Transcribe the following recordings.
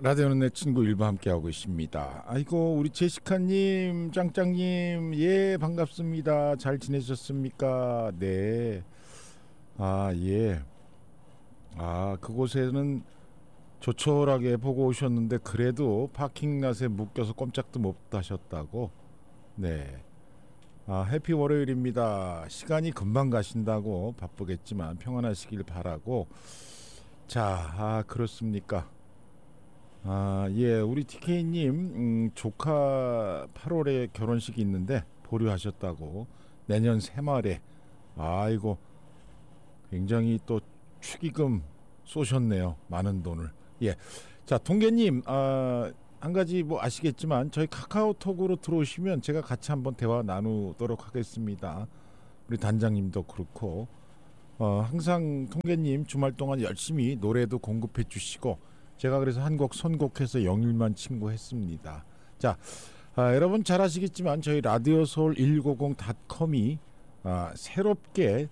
라디오는 내 친구 일부 함께하고 있습니다. 아이고 우리 제시카님, 짱짱님, 예 반갑습니다. 잘 지내셨습니까? 네. 예. 그곳에는 조촐하게 보고 오셨는데 그래도 파킹랏에 묶여서 꼼짝도 못 하셨다고. 네. 해피 월요일입니다. 시간이 금방 가신다고 바쁘겠지만 평안하시길 바라고. 자, 그렇습니까? 예, 우리 TK님 조카 8월에 결혼식이 있는데 보류하셨다고. 내년 새말에. 아이고 굉장히 또 축의금 쏘셨네요. 많은 돈을. 예, 자 통계님, 한 가지 뭐 아시겠지만 저희 카카오톡으로 들어오시면 제가 같이 한번 대화 나누도록 하겠습니다. 우리 단장님도 그렇고 항상 통계님 주말 동안 열심히 노래도 공급해 주시고 제가 그래서 한 곡 선곡해서 영일만 친구했습니다. 자, 여러분 잘 아시겠지만 저희 라디오서울 150.com이 새롭게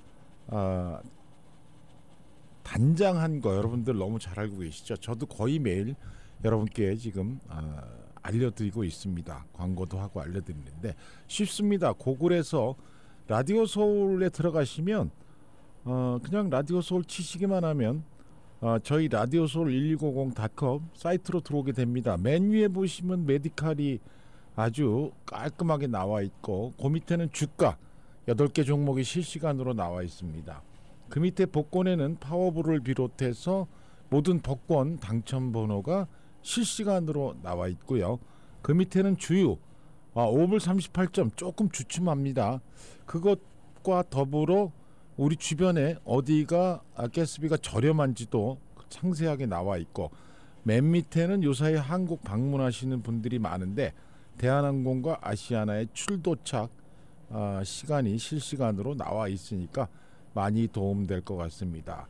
단장한 거 여러분들 너무 잘 알고 계시죠? 저도 거의 매일 여러분께 지금 알려드리고 있습니다. 광고도 하고 알려드리는데 쉽습니다. 구글에서 라디오서울에 들어가시면 그냥 라디오서울 치시기만 하면 저희 라디오서울 150.com 사이트로 들어오게 됩니다. 맨 위에 보시면 메디칼이 아주 깔끔하게 나와 있고 그 밑에는 주가 8개 종목이 실시간으로 나와 있습니다. 그 밑에 복권에는 파워볼을 비롯해서 모든 복권 당첨 번호가 실시간으로 나와 있고요. 그 밑에는 주유 5불 38점 조금 주춤합니다. 그것과 더불어 우리 주변에 어디가 가스비가 저렴한지도 상세하게 나와 있고 맨 밑에는 요사이 한국 방문하시는 분들이 많은데 대한항공과 아시아나의 출도착 시간이 실시간으로 나와 있으니까 많이 도움될 것 같습니다.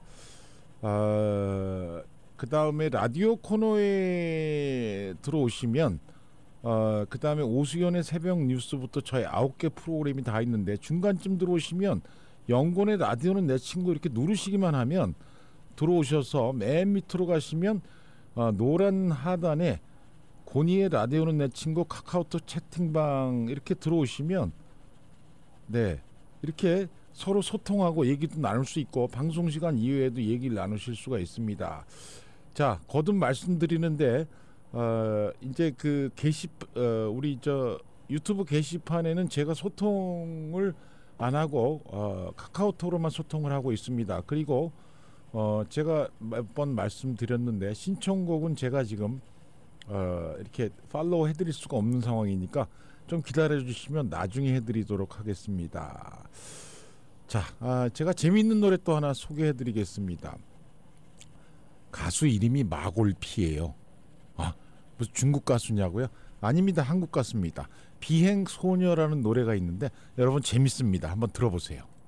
그 다음에 라디오 코너에 들어오시면 그 다음에 오수연의 새벽 뉴스부터 저희 9개 프로그램이 다 있는데 중간쯤 들어오시면 영곤의 라디오는 내 친구 이렇게 누르시기만 하면 들어오셔서 맨 밑으로 가시면 노란 하단에 고니의 라디오는 내 친구 카카오톡 채팅방 이렇게 들어오시면 네 이렇게 서로 소통하고 얘기도 나눌 수 있고 방송시간 이외에도 얘기를 나누실 수가 있습니다. 자, 거듭 말씀드리는데 이제 그 우리 유튜브 게시판에는 제가 소통을 안 하고 카카오톡으로만 소통을 하고 있습니다. 그리고 제가 몇 번 말씀드렸는데 신청곡은 제가 지금 이렇게 팔로우 해드릴 수가 없는 상황이니까 좀 기다려주시면 나중에 해드리도록 하겠습니다. 자, 제가 재미있는 노래 또 하나 소개해드리겠습니다. 가수 이름이 마골피예요. 무슨 중국 가수냐고요? 아닙니다. 한국 가수입니다. 비행소녀라는 노래가 있는데 여러분 재밌습니다. 한번 들어보세요.